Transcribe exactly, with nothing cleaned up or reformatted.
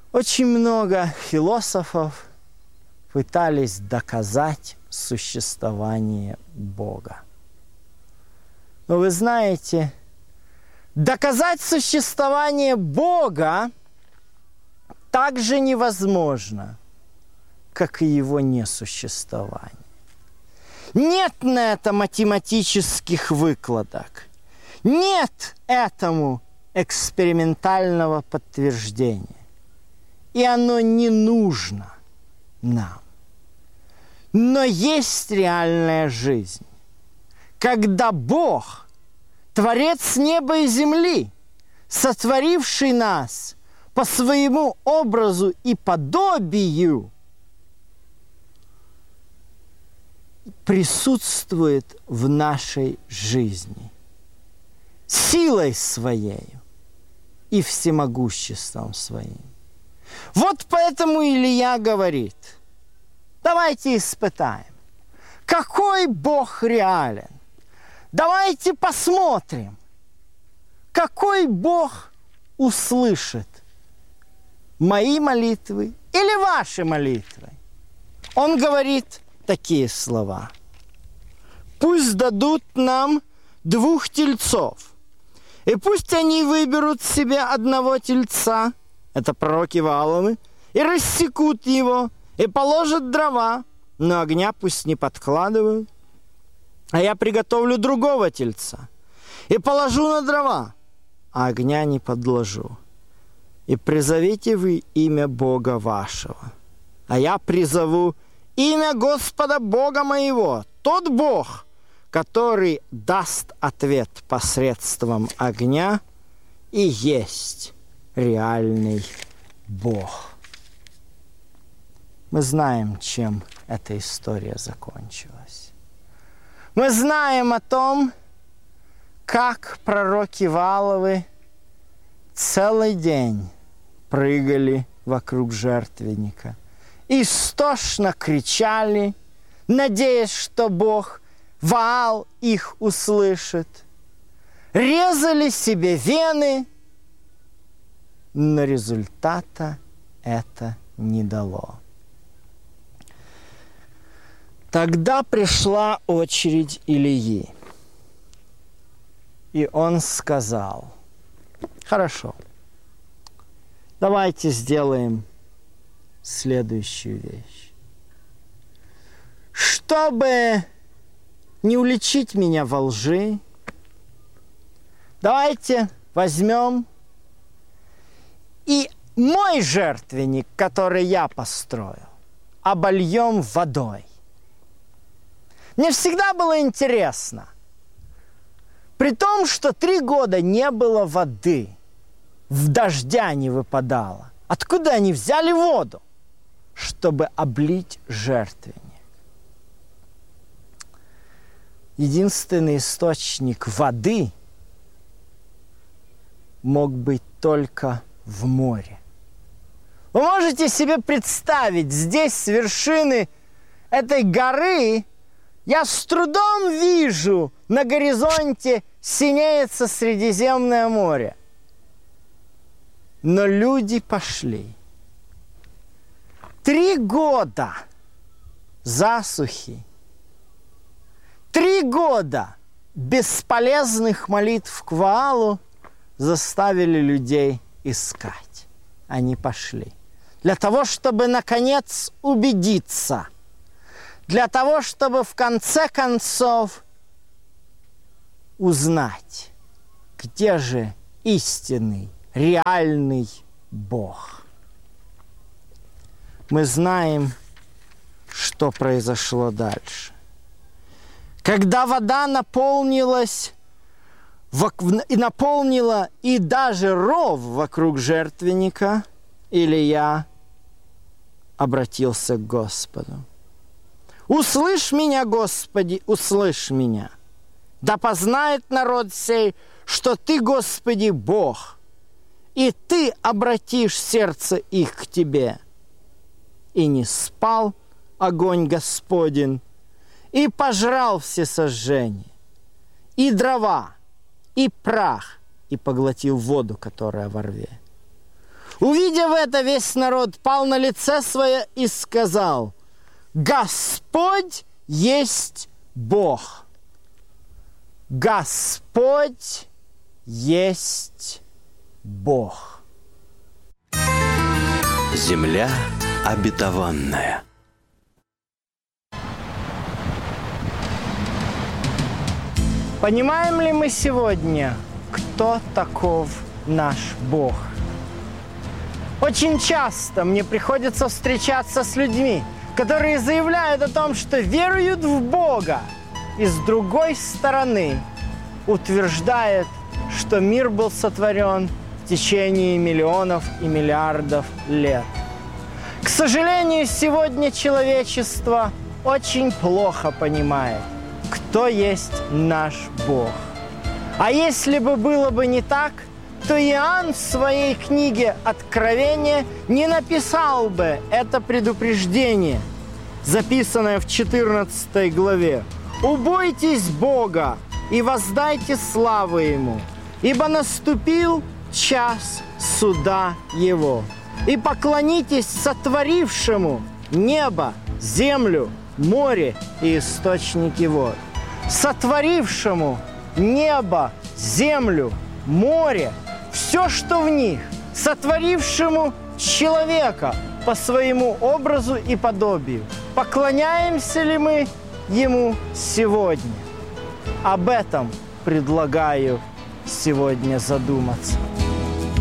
Очень много философов пытались доказать существование Бога. Но вы знаете, доказать существование Бога так же невозможно, как и его несуществование. Нет на это математических выкладок. Нет этому экспериментального подтверждения. И оно не нужно нам. Но есть реальная жизнь, когда Бог, Творец неба и земли, сотворивший нас по своему образу и подобию, присутствует в нашей жизни силой своей и всемогуществом своим. Вот поэтому Илия говорит, давайте испытаем, какой Бог реален. Давайте посмотрим, какой Бог услышит мои молитвы или ваши молитвы. Он говорит такие слова. Пусть дадут нам двух тельцов, и пусть они выберут себе одного тельца, это пророки Вааловы, и рассекут его, и положат дрова, но огня пусть не подкладывают. А я приготовлю другого тельца, и положу на дрова, а огня не подложу. И призовите вы имя Бога вашего, а я призову имя Господа Бога моего, тот Бог, который даст ответ посредством огня, и есть реальный Бог. Мы знаем, чем эта история закончилась. Мы знаем о том, как пророки Вааловы целый день прыгали вокруг жертвенника, истошно кричали, надеясь, что Бог Ваал их услышит, резали себе вены, но результата это не дало. Тогда пришла очередь Илии, и он сказал: хорошо, давайте сделаем следующую вещь. Чтобы не уличить меня во лжи, давайте возьмем и мой жертвенник, который я построил, обольем водой. Мне всегда было интересно, при том, что три года не было воды, в дождя не выпадало, откуда они взяли воду, чтобы облить жертвенник? Единственный источник воды мог быть только в море. Вы можете себе представить, здесь с вершины этой горы я с трудом вижу, на горизонте синеется Средиземное море. Но люди пошли. Три года засухи, три года бесполезных молитв к Ваалу заставили людей искать. Они пошли. Для того, чтобы, наконец, убедиться. Для того, чтобы, в конце концов, узнать, где же истинный, реальный Бог. Мы знаем, что произошло дальше. Когда вода наполнилась, и наполнила и даже ров вокруг жертвенника, Илия обратился к Господу. «Услышь меня, Господи, услышь меня. Да познает народ сей, что Ты, Господи, Бог, и Ты обратишь сердце их к Тебе. И не спал огонь Господень, и пожрал все сожжения, и дрова, и прах, и поглотил воду, которая во рве. Увидев это, весь народ пал на лице свое и сказал: Господь есть Бог. Господь есть Бог. Земля обетованная. Понимаем ли мы сегодня, кто таков наш Бог? Очень часто мне приходится встречаться с людьми, которые заявляют о том, что веруют в Бога, и с другой стороны утверждают, что мир был сотворен в течение миллионов и миллиардов лет. К сожалению, сегодня человечество очень плохо понимает, кто есть наш Бог. А если бы было бы не так, то Иоанн в своей книге «Откровение» не написал бы это предупреждение, записанное в четырнадцатой главе. «Убойтесь Бога и воздайте славу Ему, ибо наступил час суда Его. И поклонитесь сотворившему небо, землю, море и источники вод». Сотворившему небо, землю, море, все, что в них, сотворившему человека по своему образу и подобию. Поклоняемся ли мы Ему сегодня? Об этом предлагаю сегодня задуматься.